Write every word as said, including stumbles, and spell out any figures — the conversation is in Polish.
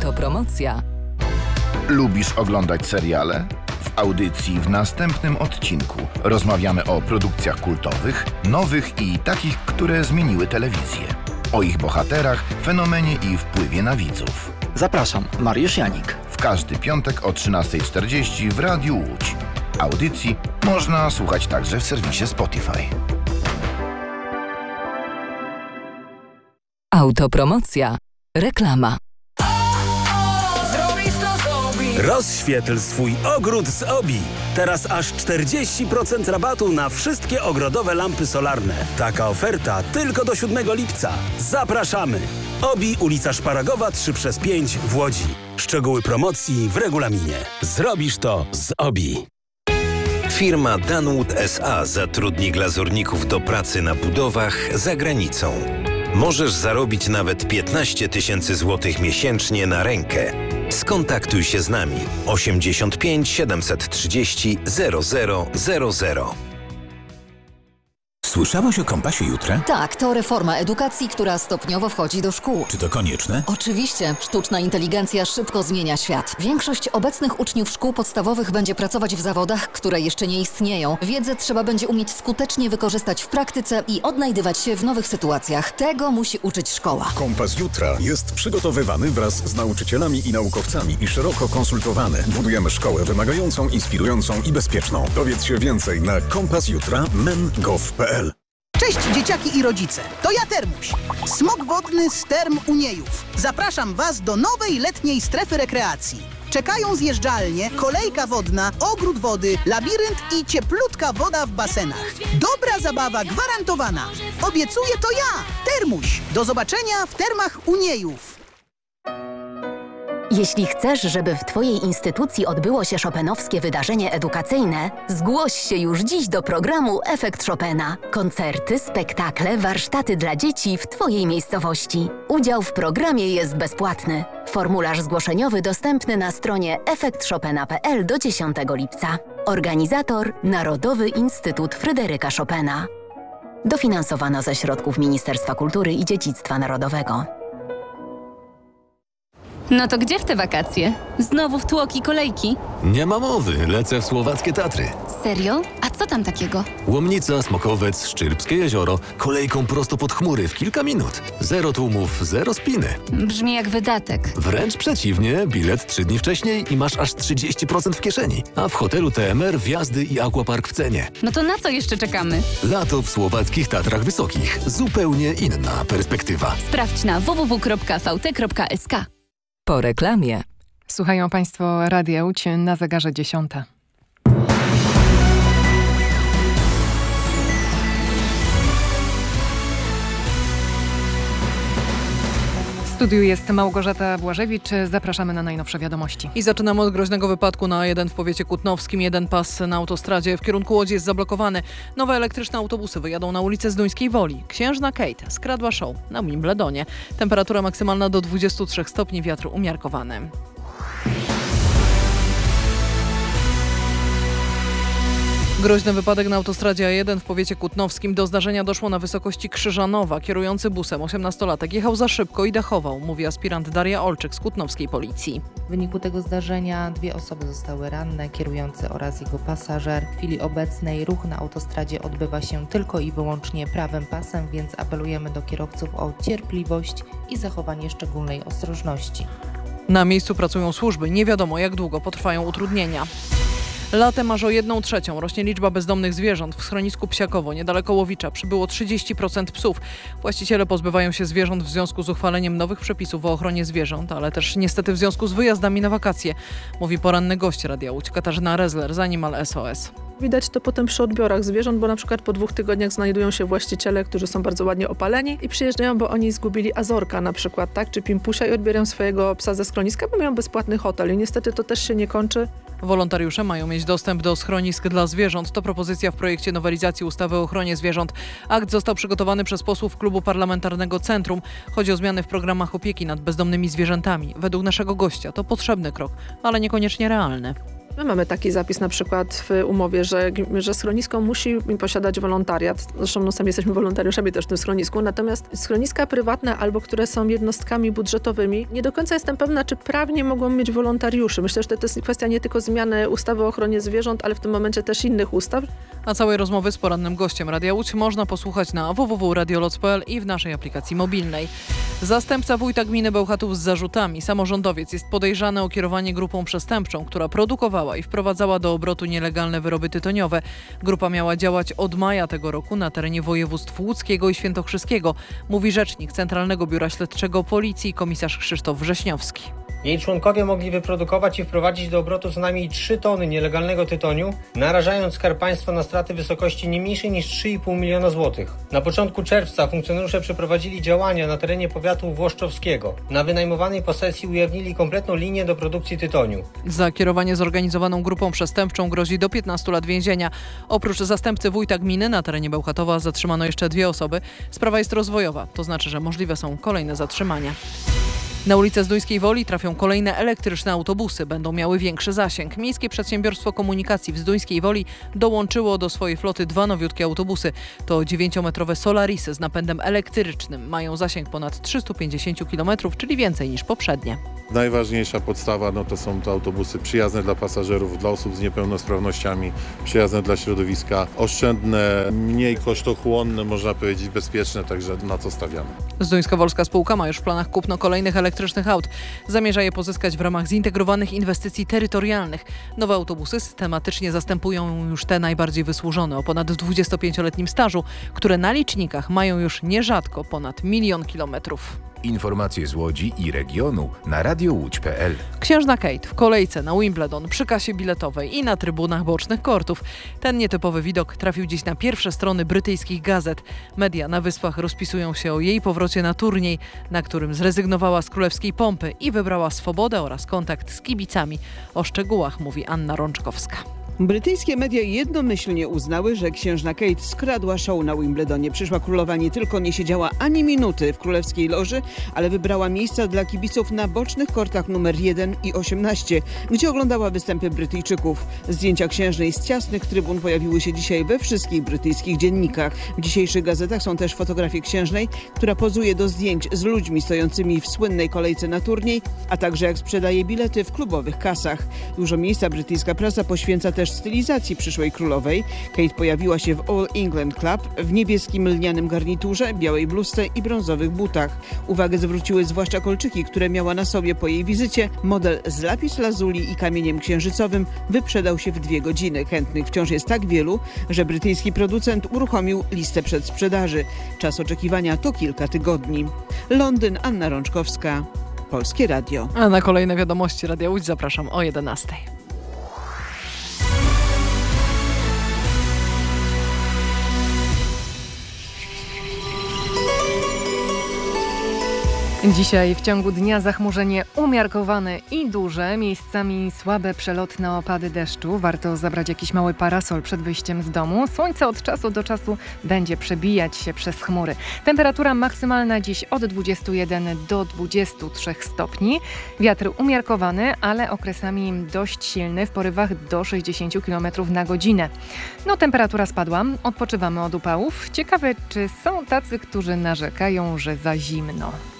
Autopromocja. Lubisz oglądać seriale? W audycji w następnym odcinku rozmawiamy o produkcjach kultowych, nowych i takich, które zmieniły telewizję. O ich bohaterach, fenomenie i wpływie na widzów. Zapraszam, Mariusz Janik. W każdy piątek o trzynasta czterdzieści w Radiu Łódź. Audycji można słuchać także w serwisie Spotify. Autopromocja. Reklama. Rozświetl swój ogród z Obi. Teraz aż czterdzieści procent rabatu na wszystkie ogrodowe lampy solarne. Taka oferta tylko do siódmego lipca. Zapraszamy! Obi, ulica Szparagowa trzy przez pięć w Łodzi. Szczegóły promocji w regulaminie. Zrobisz to z Obi. Firma Danwood S A zatrudni glazurników do pracy na budowach za granicą. Możesz zarobić nawet piętnaście tysięcy złotych miesięcznie na rękę. Skontaktuj się z nami osiemdziesiąt pięć siedemset trzydzieści zero zero zero zero. Słyszałeś o Kompasie Jutra? Tak, to reforma edukacji, która stopniowo wchodzi do szkół. Czy to konieczne? Oczywiście. Sztuczna inteligencja szybko zmienia świat. Większość obecnych uczniów szkół podstawowych będzie pracować w zawodach, które jeszcze nie istnieją. Wiedzę trzeba będzie umieć skutecznie wykorzystać w praktyce i odnajdywać się w nowych sytuacjach. Tego musi uczyć szkoła. Kompas Jutra jest przygotowywany wraz z nauczycielami i naukowcami i szeroko konsultowany. Budujemy szkołę wymagającą, inspirującą i bezpieczną. Dowiedz się więcej na kompas jutra kropka men kropka gov kropka pe el. Cześć dzieciaki i rodzice, to ja Termuś, smok wodny z Term Uniejów. Zapraszam Was do nowej letniej strefy rekreacji. Czekają zjeżdżalnie, kolejka wodna, ogród wody, labirynt i cieplutka woda w basenach. Dobra zabawa gwarantowana. Obiecuję to ja, Termuś. Do zobaczenia w Termach Uniejów. Jeśli chcesz, żeby w Twojej instytucji odbyło się chopinowskie wydarzenie edukacyjne, zgłoś się już dziś do programu Efekt Chopina. Koncerty, spektakle, warsztaty dla dzieci w Twojej miejscowości. Udział w programie jest bezpłatny. Formularz zgłoszeniowy dostępny na stronie efekt chopina kropka pe el do dziesiątego lipca. Organizator Narodowy Instytut Fryderyka Chopina. Dofinansowano ze środków Ministerstwa Kultury i Dziedzictwa Narodowego. No to gdzie w te wakacje? Znowu w tłoki kolejki? Nie ma mowy, lecę w słowackie Tatry. Serio? A co tam takiego? Łomnica, Smokowiec, Szczyrbskie jezioro, kolejką prosto pod chmury w kilka minut. Zero tłumów, zero spiny. Brzmi jak wydatek. Wręcz przeciwnie, bilet trzy dni wcześniej i masz aż trzydzieści procent w kieszeni. A w hotelu T M R wjazdy i aquapark w cenie. No to na co jeszcze czekamy? Lato w słowackich Tatrach Wysokich. Zupełnie inna perspektywa. Sprawdź na w w w kropka v t kropka s k. Po reklamie. Słuchają Państwo Radia Łódź, na zegarze dziesiąta. W studiu jest Małgorzata Błażewicz. Zapraszamy na najnowsze wiadomości. I zaczynamy od groźnego wypadku na A jeden w powiecie kutnowskim. Jeden pas na autostradzie w kierunku Łodzi jest zablokowany. Nowe elektryczne autobusy wyjadą na ulicę Zduńskiej Woli. Księżna Kate skradła show na Wimbledonie. Temperatura maksymalna do dwudziestu trzech stopni, wiatr umiarkowany. Groźny wypadek na autostradzie A jeden w powiecie kutnowskim. Do zdarzenia doszło na wysokości Krzyżanowa. Kierujący busem osiemnastolatek jechał za szybko i dachował, mówi aspirant Daria Olczyk z kutnowskiej policji. W wyniku tego zdarzenia dwie osoby zostały ranne, kierujący oraz jego pasażer. W chwili obecnej ruch na autostradzie odbywa się tylko i wyłącznie prawym pasem, więc apelujemy do kierowców o cierpliwość i zachowanie szczególnej ostrożności. Na miejscu pracują służby. Nie wiadomo, jak długo potrwają utrudnienia. Latem aż o jedną trzecią rośnie liczba bezdomnych zwierząt. W schronisku Psiakowo, niedaleko Łowicza, przybyło trzydzieści procent psów. Właściciele pozbywają się zwierząt w związku z uchwaleniem nowych przepisów o ochronie zwierząt, ale też niestety w związku z wyjazdami na wakacje, mówi poranny gość Radia Łódź Katarzyna Rezler z Animal S O S. Widać to potem przy odbiorach zwierząt, bo na przykład po dwóch tygodniach znajdują się właściciele, którzy są bardzo ładnie opaleni i przyjeżdżają, bo oni zgubili Azorka na przykład, tak, czy Pimpusia i odbierają swojego psa ze schroniska, bo mają bezpłatny hotel i niestety to też się nie kończy. Wolontariusze mają mieć dostęp do schronisk dla zwierząt. To propozycja w projekcie nowelizacji ustawy o ochronie zwierząt. Akt został przygotowany przez posłów Klubu Parlamentarnego Centrum. Chodzi o zmiany w programach opieki nad bezdomnymi zwierzętami. Według naszego gościa to potrzebny krok, ale niekoniecznie realny. My mamy taki zapis na przykład w umowie, że, że schronisko musi posiadać wolontariat. Zresztą no, sami jesteśmy wolontariuszami też w tym schronisku. Natomiast schroniska prywatne albo które są jednostkami budżetowymi, nie do końca jestem pewna, czy prawnie mogą mieć wolontariuszy. Myślę, że to jest kwestia nie tylko zmiany ustawy o ochronie zwierząt, ale w tym momencie też innych ustaw. A całej rozmowy z porannym gościem Radia Łódź można posłuchać na w w w kropka radioloc kropka p l i w naszej aplikacji mobilnej. Zastępca wójta gminy Bełchatów z zarzutami. Samorządowiec jest podejrzany o kierowanie grupą przestępczą, która produkowała i wprowadzała do obrotu nielegalne wyroby tytoniowe. Grupa miała działać od maja tego roku na terenie województw łódzkiego i świętokrzyskiego, mówi rzecznik Centralnego Biura Śledczego Policji, komisarz Krzysztof Wrześniowski. Jej członkowie mogli wyprodukować i wprowadzić do obrotu co najmniej trzy tony nielegalnego tytoniu, narażając Skarb Państwa na straty w wysokości nie mniejszej niż trzy i pół miliona złotych. Na początku czerwca funkcjonariusze przeprowadzili działania na terenie powiatu włoszczowskiego. Na wynajmowanej posesji ujawnili kompletną linię do produkcji tytoniu. Za kierowanie zorganizowaną grupą przestępczą grozi do piętnastu lat więzienia. Oprócz zastępcy wójta gminy na terenie Bełchatowa zatrzymano jeszcze dwie osoby. Sprawa jest rozwojowa, to znaczy, że możliwe są kolejne zatrzymania. Na ulicę Zduńskiej Woli trafią kolejne elektryczne autobusy. Będą miały większy zasięg. Miejskie Przedsiębiorstwo Komunikacji w Zduńskiej Woli dołączyło do swojej floty dwa nowiutkie autobusy. To dziewięciometrowe Solarisy z napędem elektrycznym. Mają zasięg ponad trzysta pięćdziesiąt kilometrów, czyli więcej niż poprzednie. Najważniejsza podstawa no to są to autobusy przyjazne dla pasażerów, dla osób z niepełnosprawnościami, przyjazne dla środowiska, oszczędne, mniej kosztochłonne, można powiedzieć bezpieczne, także na co stawiamy. Zduńska-Wolska spółka ma już w planach kupno kolejnych elektrycznych aut. Zamierza je pozyskać w ramach zintegrowanych inwestycji terytorialnych. Nowe autobusy systematycznie zastępują już te najbardziej wysłużone o ponad dwudziestopięcioletnim stażu, które na licznikach mają już nierzadko ponad milion kilometrów. Informacje z Łodzi i regionu na radio łódź kropka p l. Księżna Kate w kolejce na Wimbledon, przy kasie biletowej i na trybunach bocznych kortów. Ten nietypowy widok trafił dziś na pierwsze strony brytyjskich gazet. Media na Wyspach rozpisują się o jej powrocie na turniej, na którym zrezygnowała z królewskiej pompy i wybrała swobodę oraz kontakt z kibicami. O szczegółach mówi Anna Rączkowska. Brytyjskie media jednomyślnie uznały, że księżna Kate skradła show na Wimbledonie. Przyszła królowa nie tylko nie siedziała ani minuty w królewskiej loży, ale wybrała miejsca dla kibiców na bocznych kortach numer jeden i osiemnaście, gdzie oglądała występy Brytyjczyków. Zdjęcia księżnej z ciasnych trybun pojawiły się dzisiaj we wszystkich brytyjskich dziennikach. W dzisiejszych gazetach są też fotografie księżnej, która pozuje do zdjęć z ludźmi stojącymi w słynnej kolejce na turniej, a także jak sprzedaje bilety w klubowych kasach. Dużo miejsca brytyjska prasa poświęca też stylizacji przyszłej królowej. Kate pojawiła się w All England Club w niebieskim lnianym garniturze, białej bluzce i brązowych butach. Uwagę zwróciły zwłaszcza kolczyki, które miała na sobie po jej wizycie. Model z lapis lazuli i kamieniem księżycowym wyprzedał się w dwie godziny. Chętnych wciąż jest tak wielu, że brytyjski producent uruchomił listę przedsprzedaży. Czas oczekiwania to kilka tygodni. Londyn, Anna Rączkowska, Polskie Radio. A na kolejne wiadomości Radia Łódź zapraszam o jedenastej. Dzisiaj w ciągu dnia zachmurzenie umiarkowane i duże, miejscami słabe przelotne opady deszczu. Warto zabrać jakiś mały parasol przed wyjściem z domu. Słońce od czasu do czasu będzie przebijać się przez chmury. Temperatura maksymalna dziś od dwudziestu jeden do dwudziestu trzech stopni. Wiatr umiarkowany, ale okresami dość silny w porywach do sześćdziesięciu kilometrów na godzinę. No, temperatura spadła, odpoczywamy od upałów. Ciekawe, czy są tacy, którzy narzekają, że za zimno.